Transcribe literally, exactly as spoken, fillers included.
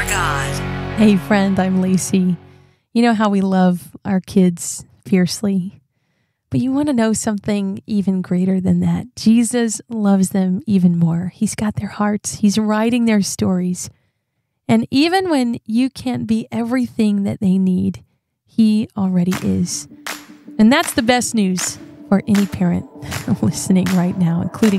our God. Hey friend, I'm Lacey. You know how we love our kids fiercely, but you want to know something even greater than that. Jesus loves them even more. He's got their hearts. He's writing their stories. And even when you can't be everything that they need, He already is. And that's the best news for any parent listening right now, including